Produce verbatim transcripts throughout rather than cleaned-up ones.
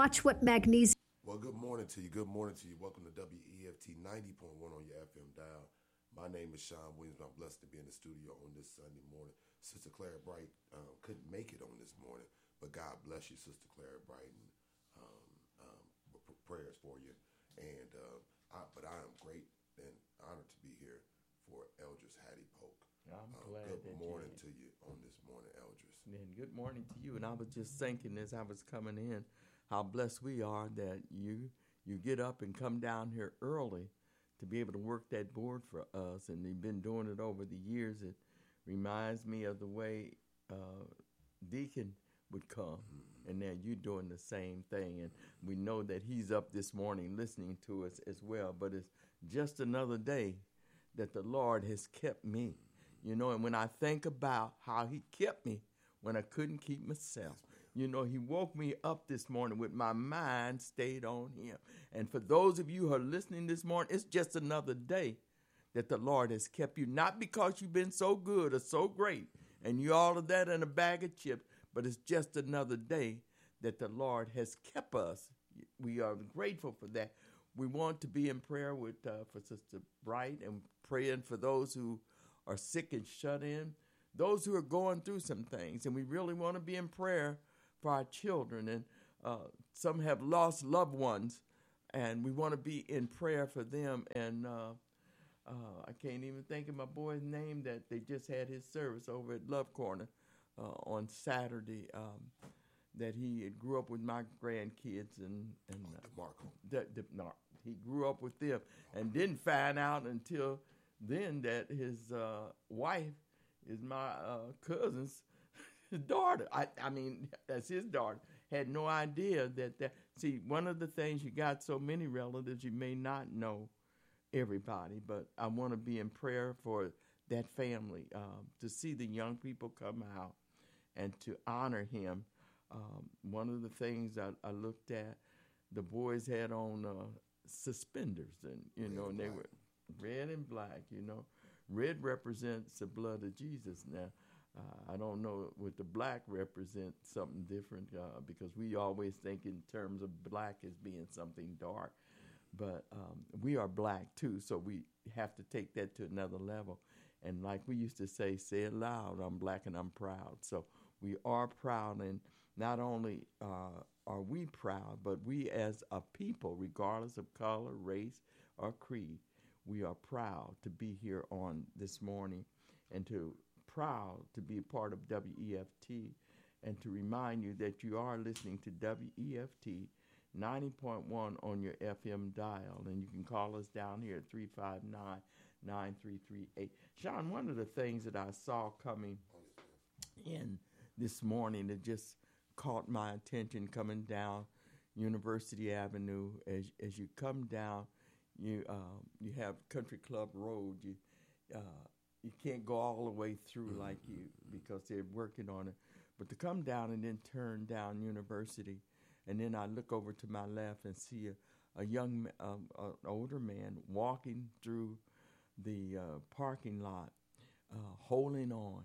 watch what magnesium. Well, good morning to you. Good morning to you. Welcome to W E F T ninety point one on your F M dial. My name is Sean Williams. I'm blessed to be in the studio on this Sunday morning. Sister Clara Bright um, couldn't make it on this morning, but God bless you, Sister Clara Bright, and um, um, p- prayers for you. And uh, I, but I am great and honored to be here for Eldris Hattie Polk. I'm um, glad. Good that morning you to you on this morning, Eldris. And good morning to you. And I was just thinking as I was coming in, how blessed we are that you you get up and come down here early to be able to work that board for us. And you've been doing it over the years. It reminds me of the way uh, Deacon would come, mm-hmm. and now you're doing the same thing. And we know that he's up this morning listening to us as well. But it's just another day that the Lord has kept me. You know, and when I think about how he kept me when I couldn't keep myself, you know, he woke me up this morning with my mind stayed on him. And for those of you who are listening this morning, it's just another day that the Lord has kept you, not because you've been so good or so great and you all of that in a bag of chips, but it's just another day that the Lord has kept us. We are grateful for that. We want to be in prayer with uh, for Sister Bright and praying for those who are sick and shut in, those who are going through some things. And we really want to be in prayer for our children. And uh, some have lost loved ones, and we want to be in prayer for them. And uh, uh, I can't even think of my boy's name that they just had his service over at Love Corner uh, on Saturday, um, that he grew up with my grandkids. And, and uh, DeMarco. The, the, no, he grew up with them and didn't find out until then that his uh, wife is my uh, cousin's daughter. I, I mean, that's his daughter. Had no idea that that. See, one of the things, you got so many relatives, you may not know everybody, but I want to be in prayer for that family, um, to see the young people come out and to honor him. Um, one of the things I, I looked at, the boys had on uh, suspenders, and you know, and they were red and black, you know. Red represents the blood of Jesus. Now, uh, I don't know what the black represents something different, uh, because we always think in terms of black as being something dark. But um, we are black, too, so we have to take that to another level. And like we used to say, say it loud, I'm black and I'm proud. So we are proud, and not only uh, are we proud, but we as a people, regardless of color, race, or creed, we are proud to be here on this morning and to proud to be a part of W E F T, and to remind you that you are listening to W E F T ninety point one on your F M dial, and you can call us down here at three five nine, nine three three eight. Sean, one of the things that I saw coming in this morning that just caught my attention coming down University Avenue, as as you come down, You uh, you have Country Club Road. You uh, you can't go all the way through mm-hmm. like you because they're working on it. But to come down and then turn down University, and then I look over to my left and see a, a young, um, uh, an older man walking through the uh, parking lot, uh, holding on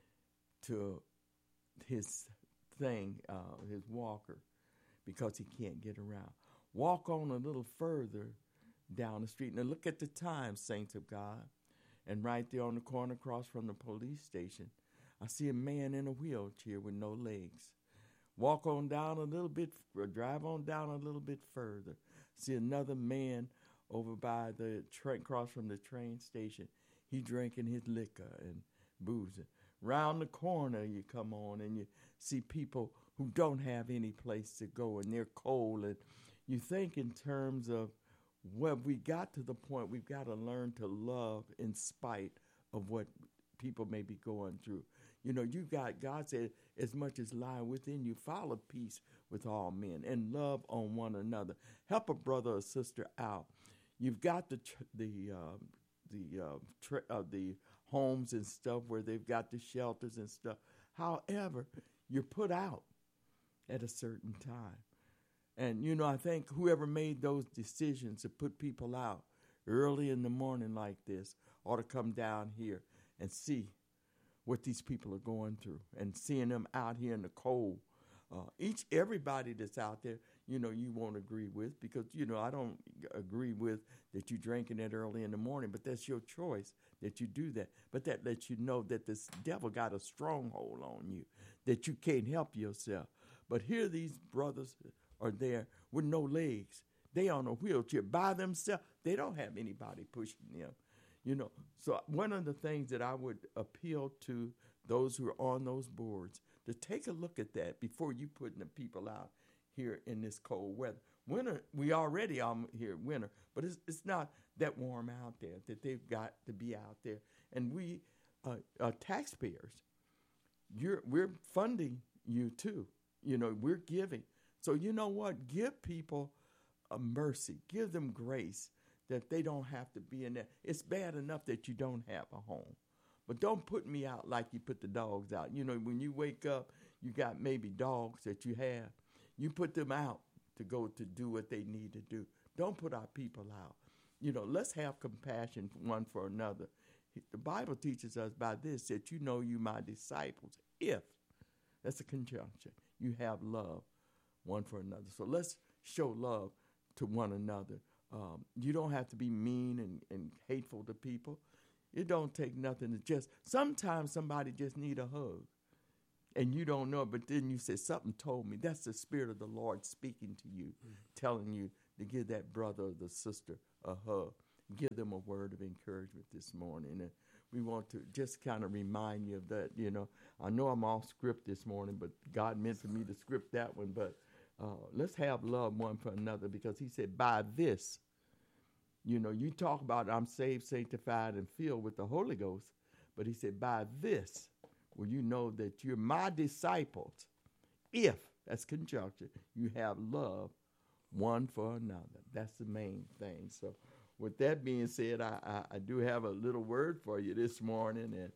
to his thing, uh, his walker, because he can't get around. Walk on a little further down the street. Now look at the time, saints of God. And right there on the corner across from the police station, I see a man in a wheelchair with no legs. Walk on down a little bit, or drive on down a little bit further. See another man over by the train, across from the train station. He drinking his liquor and boozing. Round the corner you come on and you see people who don't have any place to go and they're cold. And you think in terms of, well, we got to the point we've got to learn to love in spite of what people may be going through. You know, you got, God said, as much as lie within you, follow peace with all men and love on one another. Help a brother or sister out. You've got the the uh, the uh, tra- uh, the homes and stuff where they've got the shelters and stuff. However, you're put out at a certain time. And, you know, I think whoever made those decisions to put people out early in the morning like this ought to come down here and see what these people are going through, and seeing them out here in the cold, uh, each everybody that's out there, you know, you won't agree with because, you know, I don't agree with that you drinking that early in the morning, but that's your choice that you do that. But that lets you know that this devil got a stronghold on you, that you can't help yourself. But here these brothers are there with no legs. They on a wheelchair by themselves. They don't have anybody pushing them, you know. So one of the things that I would appeal to those who are on those boards to take a look at that before you putting the people out here in this cold weather. Winter, we already are here winter, but it's, it's not that warm out there that they've got to be out there. And we, uh, uh, taxpayers, you're, we're funding you too. You know, we're giving. So you know what? Give people a mercy. Give them grace that they don't have to be in there. It's bad enough that you don't have a home. But don't put me out like you put the dogs out. You know, when you wake up, you got maybe dogs that you have. You put them out to go to do what they need to do. Don't put our people out. You know, let's have compassion one for another. The Bible teaches us by this, that you know you my disciples if, that's a conjunction, you have love one for another. So let's show love to one another. Um, you don't have to be mean and, and hateful to people. It don't take nothing to just, sometimes somebody just need a hug. And you don't know it, but then you say, something told me. That's the Spirit of the Lord speaking to you, mm-hmm. telling you to give that brother or the sister a hug. Give them a word of encouragement this morning. And we want to just kind of remind you of that. You know, I know I'm off script this morning, but God meant for me to script that one. But uh, let's have love one for another, because he said, by this, you know, you talk about I'm saved, sanctified, and filled with the Holy Ghost. But he said, by this, will you know that you're my disciples, if, that's conjunction, you have love one for another. That's the main thing. So with that being said, I, I, I do have a little word for you this morning, and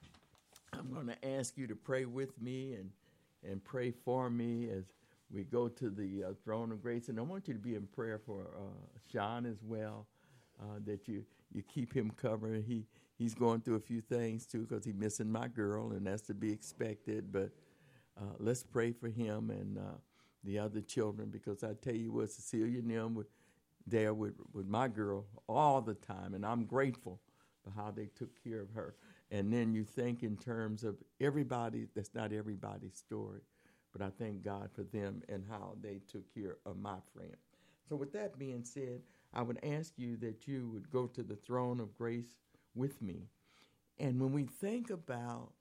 I'm going to ask you to pray with me and, and pray for me as we go to the uh, throne of grace. And I want you to be in prayer for uh, Sean as well, uh, that you, you keep him covered. He He's going through a few things, too, because he's missing my girl, and that's to be expected. But uh, let's pray for him and uh, the other children, because I tell you what, Cecilia and them were there with, with my girl all the time, and I'm grateful for how they took care of her. And then you think in terms of everybody, that's not everybody's story, but I thank God for them and how they took care of my friend. So with that being said, I would ask you that you would go to the throne of grace with me. And when we think about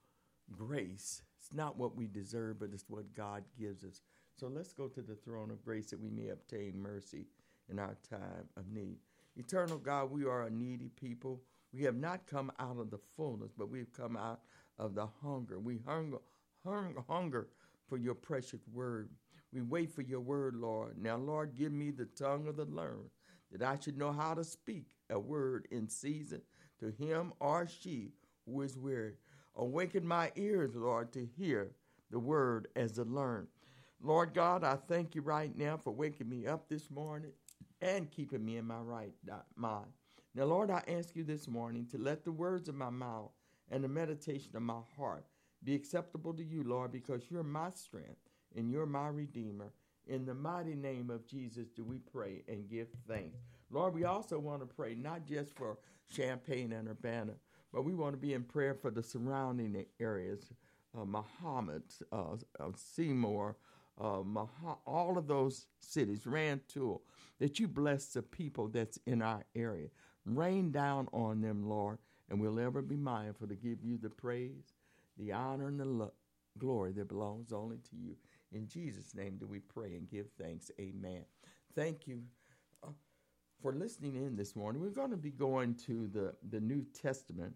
grace, it's not what we deserve, but it's what God gives us. So let's go to the throne of grace that we may obtain mercy in our time of need. Eternal God, we are a needy people. We have not come out of the fullness, but we've come out of the hunger. We hunger, hunger, hunger for your precious word. We wait for your word, Lord. Now, Lord, give me the tongue of the learned, that I should know how to speak a word in season to him or she who is weary. Awaken my ears, Lord, to hear the word as to learn. Lord God, I thank you right now for waking me up this morning and keeping me in my right mind. Now, Lord, I ask you this morning to let the words of my mouth and the meditation of my heart be acceptable to you, Lord, because you're my strength and you're my Redeemer. In the mighty name of Jesus do we pray and give thanks. Lord, we also want to pray not just for Champaign and Urbana, but we want to be in prayer for the surrounding areas, uh, Muhammad, uh, uh, Seymour, uh, Mah- all of those cities, Rantoul, that you bless the people that's in our area. Rain down on them, Lord, and we'll ever be mindful to give you the praise, the honor, and the lo- glory that belongs only to you. In Jesus' name do we pray and give thanks. Amen. Thank you uh, for listening in this morning. We're going to be going to the, the New Testament,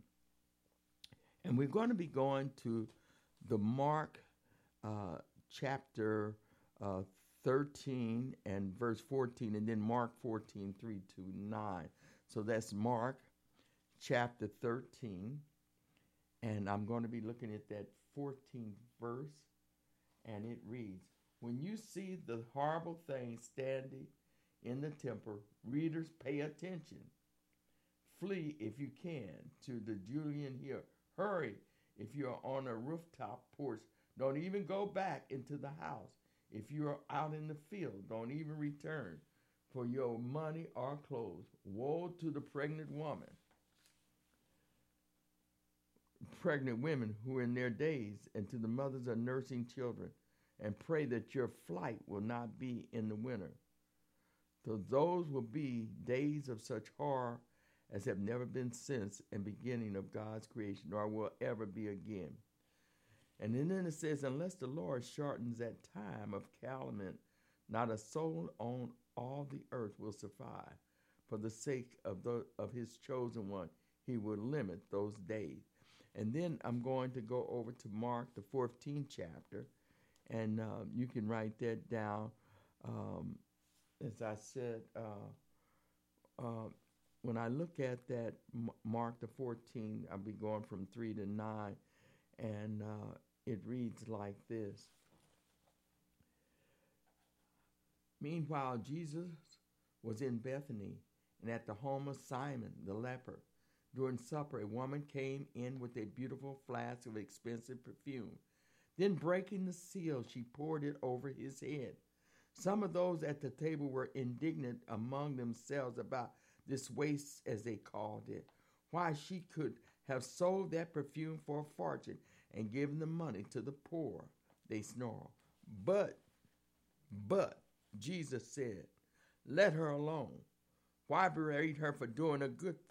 and we're going to be going to the Mark uh, chapter uh, thirteen and verse fourteen, and then Mark fourteen, three to nine. So that's Mark chapter thirteen, and I'm going to be looking at that fourteenth verse. And it reads, when you see the horrible thing standing in the temple, readers, pay attention. Flee if you can to the Julian Hill. Hurry if you're on a rooftop porch. Don't even go back into the house. If you're out in the field, don't even return for your money or clothes. Woe to the pregnant woman, pregnant women who are in their days, and to the mothers of nursing children, and pray that your flight will not be in the winter. So those will be days of such horror as have never been since the beginning of God's creation, nor will ever be again. And then it says, unless the Lord shortens that time of calamity, not a soul on all the earth will survive. For the sake of the of his chosen one, he will limit those days. And then I'm going to go over to Mark, the fourteenth chapter, and uh, you can write that down. Um, as I said, uh, uh, when I look at that, Mark the fourteenth, I'll be going from three to nine, and uh, it reads like this. Meanwhile, Jesus was in Bethany and at the home of Simon the leper. During supper, a woman came in with a beautiful flask of expensive perfume. Then, breaking the seal, she poured it over his head. Some of those at the table were indignant among themselves about this waste, as they called it. Why, she could have sold that perfume for a fortune and given the money to the poor, they snarled. But, but, Jesus said, let her alone. Why berate her for doing a good